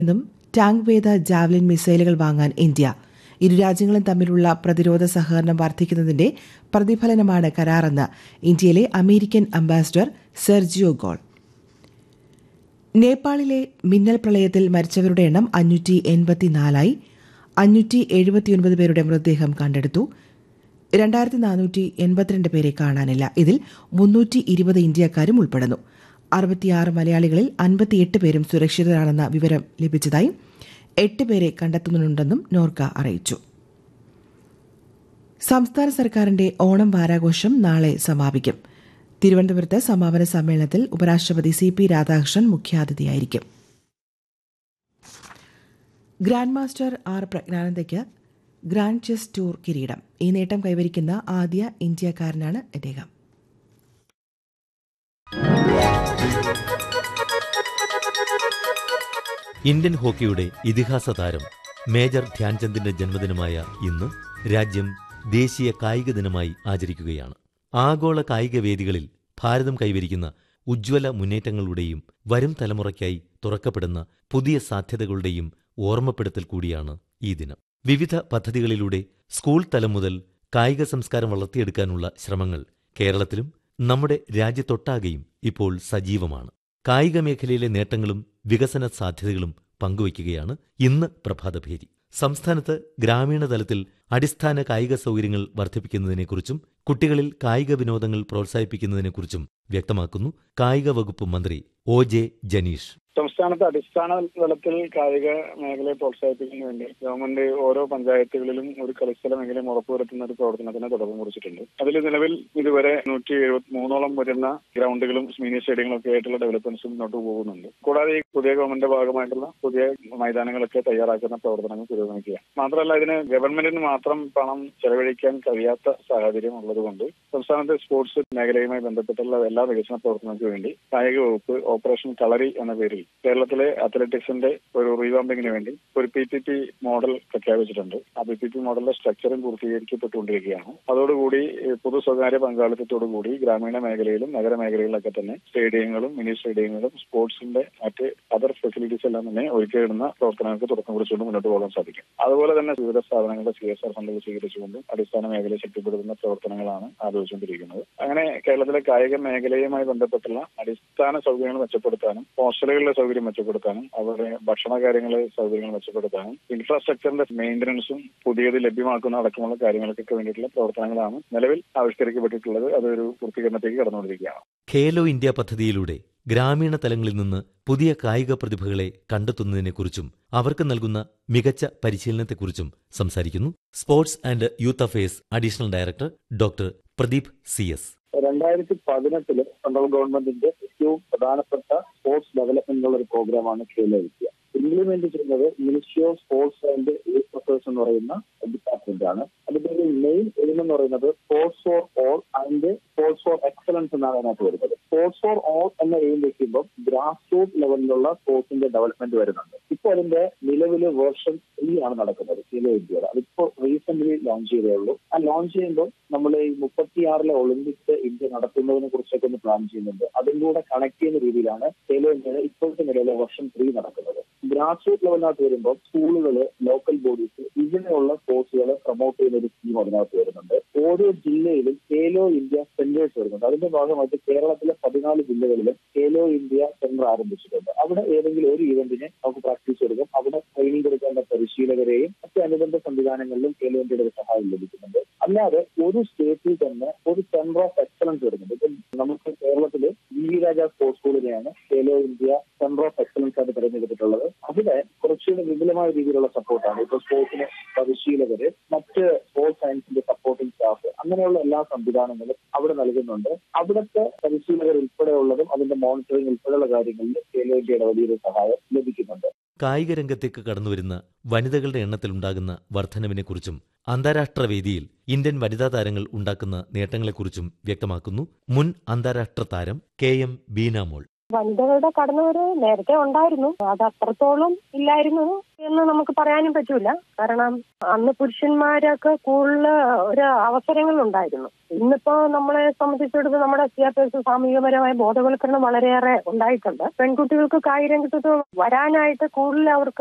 നിന്നും ടാങ്ക് വേദ ജാവലിൻ മിസൈലുകൾ വാങ്ങാൻ ഇന്ത്യ. ഇരു രാജ്യങ്ങളും തമ്മിലുള്ള പ്രതിരോധ സഹകരണം വർദ്ധിക്കുന്നതിന്റെ പ്രതിഫലനമാണ് കരാറെന്ന് ഇന്ത്യയിലെ അമേരിക്കൻ അംബാസിഡർ സെർജിയോ ഗോൾ. നേപ്പാളിലെ മിന്നൽ പ്രളയത്തിൽ മരിച്ചവരുടെ എണ്ണം 584 579 പേരുടെ മൃതദേഹം കണ്ടെടുത്തു. 2482 പേരെ കാണാനില്ല. ഇതിൽ 320 ഇന്ത്യക്കാരും ഉൾപ്പെടുന്നു. 66 മലയാളികളിൽ 58 പേരും സുരക്ഷിതരാണെന്ന വിവരം ലഭിച്ചതായും 8 പേരെ കണ്ടെത്തുന്നുണ്ടെന്നും നോർക്ക അറിയിച്ചു. സംസ്ഥാന സർക്കാരിന്റെ ഓണം വാരാഘോഷം നാളെ സമാപിക്കും. തിരുവനന്തപുരത്ത് സമാപന സമ്മേളനത്തിൽ ഉപരാഷ്ട്രപതി CP Radhakrishnan മുഖ്യാതിഥിയായിരിക്കും. Grand master R പ്രജ്ഞാനന്ദയ്ക്ക് grand chess tour കിരീടം. ഈ നേട്ടം കൈവരിക്കുന്ന ആദ്യ ഇന്ത്യക്കാരനാണ് അദ്ദേഹം. ഇന്ത്യൻ ഹോക്കിയുടെ ഇതിഹാസ താരം മേജർ ധ്യാൻചന്ദിന്റെ ജന്മദിനമായ ഇന്ന് രാജ്യം ദേശീയ കായിക ദിനമായി ആചരിക്കുകയാണ്. ആഗോള കായിക വേദികളിൽ ഭാരതം കൈവരിക്കുന്ന ഉജ്ജ്വല മുന്നേറ്റങ്ങളുടെയും വരും തലമുറയ്ക്കായി തുറക്കപ്പെടുന്ന പുതിയ സാധ്യതകളുടെയും ഓർമ്മപ്പെടുത്തൽ കൂടിയാണ് ഈ ദിനം. വിവിധ പദ്ധതികളിലൂടെ സ്കൂൾ തലം മുതൽ കായിക സംസ്കാരം വളർത്തിയെടുക്കാനുള്ള ശ്രമങ്ങൾ കേരളത്തിലും നമ്മുടെ രാജ്യത്തൊട്ടാകെയും ഇപ്പോൾ സജീവമാണ്. കായിക മേഖലയിലെ നേട്ടങ്ങളും വികസന സാധ്യതകളും പങ്കുവയ്ക്കുകയാണ് ഇന്ന് പ്രഭാതഭേരി. സംസ്ഥാനത്ത് ഗ്രാമീണ തലത്തിൽ അടിസ്ഥാന കായിക സൗകര്യങ്ങൾ വർദ്ധിപ്പിക്കുന്നതിനെക്കുറിച്ചും കുട്ടികളിൽ കായിക വിനോദങ്ങൾ പ്രോത്സാഹിപ്പിക്കുന്നതിനെക്കുറിച്ചും വ്യക്തമാക്കുന്നു കായിക വകുപ്പ് മന്ത്രി OJ ജനീഷ്. സംസ്ഥാനത്ത് അടിസ്ഥാന തലത്തിൽ കായിക മേഖലയെ പ്രോത്സാഹിപ്പിക്കുന്നതിന് വേണ്ടി ഗവൺമെന്റ് ഓരോ പഞ്ചായത്തുകളിലും ഒരു കളിസ്ഥലമെങ്കിലും ഉറപ്പുവരുത്തുന്ന ഒരു പ്രവർത്തനത്തിന് തുടക്കം കുറിച്ചിട്ടുണ്ട്. അതിൽ നിലവിൽ ഇതുവരെ 173 വരുന്ന ഗ്രൗണ്ടുകളും മിനി സ്റ്റേഡിയങ്ങളും ഒക്കെ ആയിട്ടുള്ള ഡെവലപ്മെന്റ്സും മുന്നോട്ട് പോകുന്നുണ്ട്. കൂടാതെ ഈ പുതിയ ഗവൺമെന്റിന്റെ ഭാഗമായിട്ടുള്ള പുതിയ മൈതാനങ്ങളൊക്കെ തയ്യാറാക്കുന്ന പ്രവർത്തനങ്ങൾ പുരോഗമിക്കുകയാണ്. മാത്രമല്ല ഇതിന് ഗവൺമെന്റിന് മാത്രം പണം ചെലവഴിക്കാൻ കഴിയാത്ത സാഹചര്യം ഉള്ളതുകൊണ്ട് സംസ്ഥാനത്തെ സ്പോർട്സ് മേഖലയുമായി ബന്ധപ്പെട്ടുള്ള എല്ലാ വികസന പ്രവർത്തനങ്ങൾക്ക് വേണ്ടി കായിക വകുപ്പ് ഓപ്പറേഷൻ കളരി എന്ന പേരിൽ കേരളത്തിലെ അത്ലറ്റിക്സിന്റെ ഒരു റീവാമ്പിങ്ങിന് വേണ്ടി ഒരു PPP മോഡൽ പ്രഖ്യാപിച്ചിട്ടുണ്ട്. ആ PPP മോഡലിന്റെ സ്ട്രക്ചറും പൂർത്തീകരിക്കപ്പെട്ടുകൊണ്ടിരിക്കുകയാണ്. അതോടുകൂടി പൊതു സ്വകാര്യ പങ്കാളിത്തത്തോടുകൂടി ഗ്രാമീണ മേഖലയിലും നഗരമേഖലകളിലൊക്കെ തന്നെ സ്റ്റേഡിയങ്ങളും മിനി സ്റ്റേഡിയങ്ങളും സ്പോർട്സിന്റെ മറ്റ് അതർ ഫെസിലിറ്റീസ് എല്ലാം തന്നെ ഒരുക്കിയിടുന്ന പ്രവർത്തനങ്ങൾക്ക് തുടക്കം കുറിച്ചുകൊണ്ട് മുന്നോട്ട് പോകാൻ സാധിക്കും. അതുപോലെ തന്നെ വിവിധ സ്ഥാപനങ്ങളുടെ CSR ഫണ്ടുകൾ സ്വീകരിച്ചുകൊണ്ടും അടിസ്ഥാന മേഖലയെ ശക്തിപ്പെടുത്തുന്ന പ്രവർത്തനങ്ങളാണ് ആലോചിച്ചുകൊണ്ടിരിക്കുന്നത്. അങ്ങനെ കേരളത്തിലെ കായിക മേഖലയുമായി ബന്ധപ്പെട്ടുള്ള അടിസ്ഥാന സൗകര്യങ്ങൾ മെച്ചപ്പെടുത്താനും ഹോസ്റ്റലുകളിലെ സൗകര്യം മെച്ചപ്പെടുത്താനും അവരുടെ ഭക്ഷണ കാര്യങ്ങളെ സൗകര്യങ്ങൾ മെച്ചപ്പെടുത്താനും ഇൻഫ്രാസ്ട്രക്ചറിന്റെ മെയിന്റനൻസും പുതിയത് ലഭ്യമാക്കുന്ന അടക്കമുള്ള കാര്യങ്ങൾക്കൊക്കെ വേണ്ടിയിട്ടുള്ള പ്രവർത്തനങ്ങളാണ് നിലവിൽ ആവിഷ്കരിക്കപ്പെട്ടിട്ടുള്ളത്. അതൊരു പൂർത്തീകരണത്തേക്ക് കടന്നുകൊണ്ടിരിക്കുകയാണ്. ഖേലോ ഇന്ത്യ പദ്ധതിയിലൂടെ ഗ്രാമീണ തലങ്ങളിൽ നിന്ന് പുതിയ കായിക പ്രതിഭകളെ കണ്ടെത്തുന്നതിനെക്കുറിച്ചും അവർക്ക് നൽകുന്ന മികച്ച പരിശീലനത്തെക്കുറിച്ചും സംസാരിക്കുന്നു sports and youth affairs additional director doctor Pradeep CS. 2018 central ഗവൺമെന്റിന്റെ ഏറ്റവും പ്രധാനപ്പെട്ട സ്പോർട്സ് ഡെവലപ്മെന്റിനുള്ള ഒരു പ്രോഗ്രാമാണ് ഖേലോ ഇന്ത്യ. ഇംപ്ലിമെന്റ് ചെയ്യുന്നത് ministry of sports and youth affairs എന്ന് പറയുന്ന ഡിപ്പാർട്ട്മെന്റ് ആണ്. അതിന്റെ ഒരു മെയിൻ എയിം എന്ന് പറയുന്നത് sports for all and sports for excellence എന്നാണ് അതിനകത്ത് വരുന്നത്. സ്പോർട്സ് ഫോർ ഓൾ എന്ന എയിം വെക്കുമ്പോൾ ഗ്രാസ് റൂട്ട് ലെവലിലുള്ള സ്പോർട്സിന്റെ ഡെവലപ്മെന്റ് വരുന്നുണ്ട്. ഇപ്പോൾ അതിന്റെ നിലവില് വേർഷൻ 3 ആണ് നടക്കുന്നത് ഖേലോ ഇന്ത്യയുടെ. അതിപ്പോ റീസെന്റ് ലോഞ്ച് ചെയ്തേ ഉള്ളൂ. ആ ലോഞ്ച് ചെയ്യുമ്പോൾ നമ്മൾ ഈ 36 ഒളിമ്പിക്സ് ഇന്ത്യ നടത്തുന്നതിനെ കുറിച്ചൊക്കെ ഒന്ന് പ്ലാൻ ചെയ്യുന്നുണ്ട്. അതിൻ്റെ കൂടെ കണക്ട് ചെയ്യുന്ന രീതിയിലാണ് ഖേലോ ഇന്ത്യയുടെ ഇപ്പോഴത്തെ നിലയിലെ വേർഷൻ 3 നടക്കുന്നത്. ഗ്രാസ് റൂട്ട് ലെവലിനകത്ത് വരുമ്പോൾ സ്കൂളുകള്, ലോക്കൽ ബോഡീസ് ഇങ്ങനെയുള്ള സ്പോർട്സുകളെ പ്രൊമോട്ട് ചെയ്യുന്ന ഒരു സ്കീം അതിനകത്ത് വരുന്നുണ്ട്. ഓരോ ജില്ലയിലും ഖേലോ ഇന്ത്യ സെന്റേഴ്സ് വരുന്നുണ്ട്. അതിന്റെ ഭാഗമായിട്ട് കേരളത്തിലെ 14 ജില്ലകളിലും ഖേലോ ഇന്ത്യ സെന്റർ ആരംഭിച്ചിട്ടുണ്ട്. അവിടെ ഏതെങ്കിലും ഒരു ഇവന്റിന് നമുക്ക് പ്രാക്ടീസ് കൊടുക്കും. അവിടെ ട്രെയിനിങ് കൊടുക്കേണ്ട പരിശീലകരെയും മറ്റ് അനുബന്ധ സംവിധാനങ്ങളിലും ഖേലോ ഇന്ത്യയുടെ ഒരു സഹായം ലഭിക്കുന്നുണ്ട്. അല്ലാതെ ഒരു സ്റ്റേറ്റിൽ തന്നെ ഒരു സെന്റർ ഓഫ് എക്സലൻസ് വരുന്നുണ്ട്. ഇപ്പം നമുക്ക് കേരളത്തില് VV Raja sports സ്കൂളിനെയാണ് Khelo India centre of excellence ആയിട്ട് തിരഞ്ഞെടുത്തിട്ടുള്ളത്. അവിടെ കുറച്ചുകൂടി വിപുലമായ രീതിയിലുള്ള സപ്പോർട്ടാണ്. ഇപ്പൊ സ്പോർട്സിന് പരിശീലകര്, മറ്റ് സ്പോർട്സ് സയൻസിന്റെ സപ്പോർട്ടിംഗ് സ്റ്റാഫ്, അങ്ങനെയുള്ള എല്ലാ സംവിധാനങ്ങളും അവിടെ നൽകുന്നുണ്ട്. അവിടുത്തെ പരിശീലകർ ഉൾപ്പെടെയുള്ളതും അതിന്റെ മോണിറ്ററിംഗ് ഉൾപ്പെടെയുള്ള കാര്യങ്ങളിൽ ഖേലോ ഇന്ത്യയുടെ വലിയൊരു സഹായം ലഭിക്കുന്നുണ്ട്. കായിക രംഗത്തേക്ക് കടന്നുവരുന്ന വനിതകളുടെ എണ്ണത്തിലുണ്ടാകുന്ന വർധനവിനെക്കുറിച്ചും അന്താരാഷ്ട്ര വേദിയിൽ ഇന്ത്യൻ വനിതാ താരങ്ങൾ ഉണ്ടാക്കുന്ന നേട്ടങ്ങളെക്കുറിച്ചും വ്യക്തമാക്കുന്നു മുൻ അന്താരാഷ്ട്ര താരം KM ബീനാമോൾ. വനിതകളുടെ കടന്നുവരവ് നേരത്തെ ഉണ്ടായിരുന്നു. അത് അത്രത്തോളം ഇല്ലായിരുന്നു എന്ന് നമുക്ക് പറയാനും പറ്റൂല. കാരണം അന്ന് പുരുഷന്മാരൊക്കെ കൂടുതൽ ഒരു അവസരങ്ങൾ ഉണ്ടായിരുന്നു. ഇന്നിപ്പോ നമ്മളെ സംബന്ധിച്ചിടത്തോളം നമ്മുടെ വിദ്യാഭ്യാസ സാമൂഹികപരമായ ബോധവൽക്കരണം വളരെയേറെ ഉണ്ടായിട്ടുണ്ട്. പെൺകുട്ടികൾക്ക് കായിക രംഗത്ത് വരാനായിട്ട് കൂടുതൽ അവർക്ക്